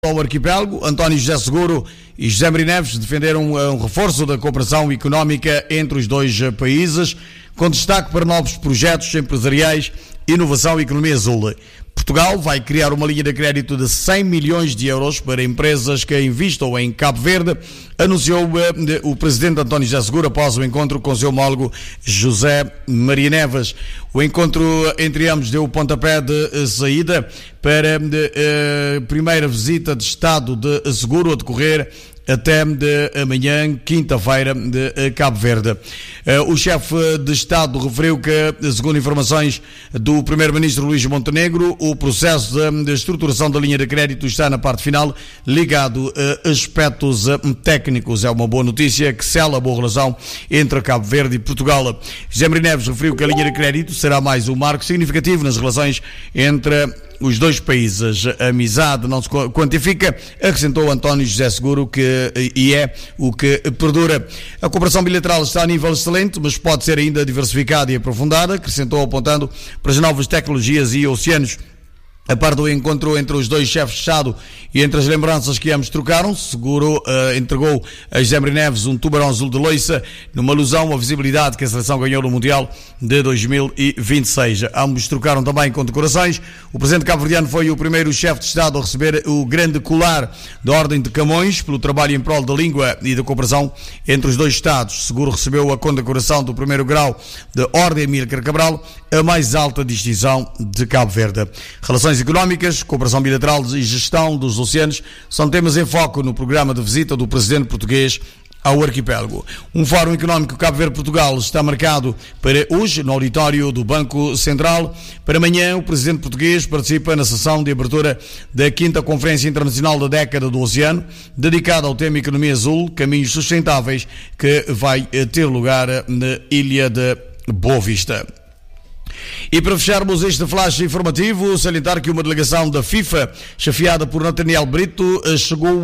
Ao arquipélago, António José Seguro e José Maria Neves defenderam um reforço da cooperação económica entre os dois países, com destaque para novos projetos empresariais, inovação e economia azul. Portugal vai criar uma linha de crédito de 100 milhões de euros para empresas que investam em Cabo Verde, anunciou o presidente António José Seguro após o encontro com seu homólogo José Maria Neves. O encontro entre ambos deu o pontapé de saída para a primeira visita de Estado de Seguro a decorrer até de amanhã, quinta-feira, de Cabo Verde. O chefe de Estado referiu que, segundo informações do primeiro-ministro Luís Montenegro, o processo de estruturação da linha de crédito está na parte final, ligado a aspectos técnicos. É uma boa notícia que sela a boa relação entre Cabo Verde e Portugal. José Maria Neves referiu que a linha de crédito será mais um marco significativo nas relações entre os dois países. A amizade não se quantifica, acrescentou António José Seguro, e é o que perdura. A cooperação bilateral está a nível excelente, mas pode ser ainda diversificada e aprofundada, acrescentou, apontando para as novas tecnologias e oceanos. A par do encontro entre os dois chefes de Estado e entre as lembranças que ambos trocaram, Seguro entregou a José Maria Neves um tubarão azul de loiça, numa alusão à visibilidade que a seleção ganhou no Mundial de 2026. Ambos trocaram também condecorações. O presidente cabo-verdiano foi o primeiro chefe de Estado a receber o grande colar da Ordem de Camões pelo trabalho em prol da língua e da cooperação entre os dois Estados. Seguro recebeu a condecoração do primeiro grau da Ordem Amílcar Cabral, a mais alta distinção de Cabo Verde. Relações económicas, cooperação bilateral e gestão dos oceanos são temas em foco no programa de visita do presidente português ao arquipélago. Um fórum económico Cabo Verde-Portugal está marcado para hoje no auditório do Banco Central. Para amanhã, o presidente português participa na sessão de abertura da 5ª Conferência Internacional da Década do Oceano, dedicada ao tema Economia Azul, Caminhos Sustentáveis, que vai ter lugar na Ilha de Boa Vista. E para fecharmos este flash informativo, salientar que uma delegação da FIFA, chefiada por Nathaniel Brito, chegou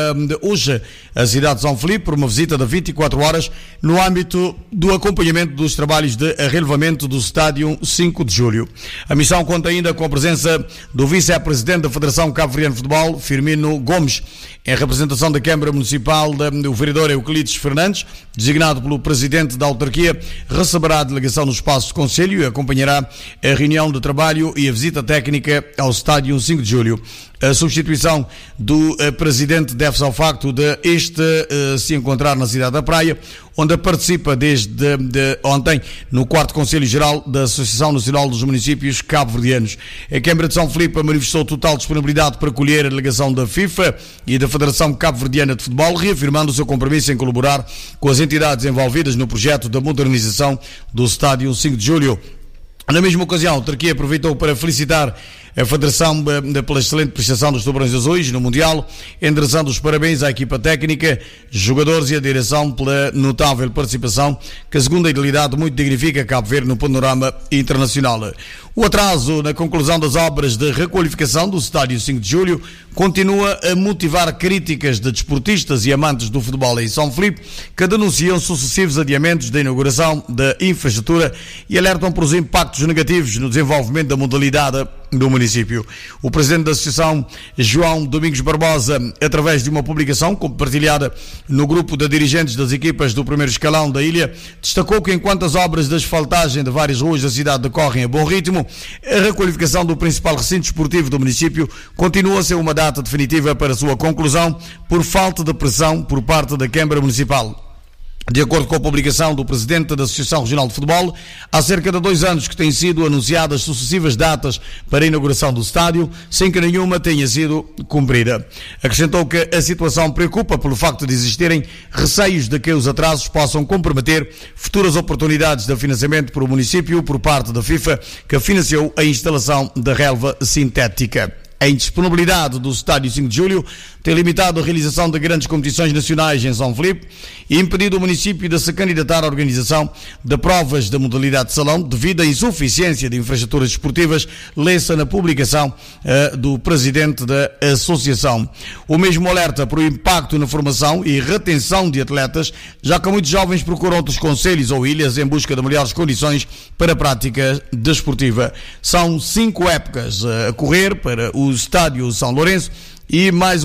hoje à cidade de São Filipe por uma visita de 24 horas no âmbito do acompanhamento dos trabalhos de relevamento do Estádio 5 de Julho. A missão conta ainda com a presença do vice-presidente da Federação Cabo-Verdiana de Futebol, Firmino Gomes, em representação da Câmara Municipal. O vereador Euclides Fernandes, designado pelo presidente da autarquia, receberá a delegação no espaço de conselho e acompanhará a reunião de trabalho e a visita técnica ao Estádio 5 de Julho. A substituição do presidente deve-se ao facto de este se encontrar na cidade da Praia, onde participa desde ontem no 4º Conselho Geral da Associação Nacional dos Municípios Cabo-Verdianos. A Câmara de São Filipe manifestou total disponibilidade para acolher a delegação da FIFA e da Federação Cabo-Verdiana de Futebol, reafirmando o seu compromisso em colaborar com as entidades envolvidas no projeto da modernização do Estádio 5 de Julho. Na mesma ocasião, a autarquia aproveitou para felicitar a Federação pela excelente prestação dos Tubarões Azuis no Mundial, endereçando os parabéns à equipa técnica, jogadores e à direção pela notável participação, que, segundo a idealidade, muito dignifica Cabo Verde no panorama internacional. O atraso na conclusão das obras de requalificação do Estádio 5 de Julho continua a motivar críticas de desportistas e amantes do futebol em São Filipe, que denunciam sucessivos adiamentos da inauguração da infraestrutura e alertam por os impactos negativos no desenvolvimento da modalidade do município. O presidente da Associação, João Domingos Barbosa, através de uma publicação compartilhada no grupo de dirigentes das equipas do primeiro escalão da ilha, destacou que enquanto as obras de asfaltagem de várias ruas da cidade decorrem a bom ritmo, a requalificação do principal recinto esportivo do município continua a ser uma data definitiva para sua conclusão por falta de pressão por parte da Câmara Municipal. De acordo com a publicação do presidente da Associação Regional de Futebol, há cerca de 2 anos que têm sido anunciadas sucessivas datas para a inauguração do estádio, sem que nenhuma tenha sido cumprida. Acrescentou que a situação preocupa pelo facto de existirem receios de que os atrasos possam comprometer futuras oportunidades de financiamento para o município por parte da FIFA, que financiou a instalação da relva sintética. A indisponibilidade do Estádio 5 de Julho tem limitado a realização de grandes competições nacionais em São Filipe e impedido o município de se candidatar à organização de provas da modalidade de salão devido à insuficiência de infraestruturas desportivas, lê-se na publicação do presidente da associação. O mesmo alerta para o impacto na formação e retenção de atletas, já que muitos jovens procuram outros concelhos ou ilhas em busca de melhores condições para a prática desportiva. São 5 épocas a correr para o Estádio São Lourenço e mais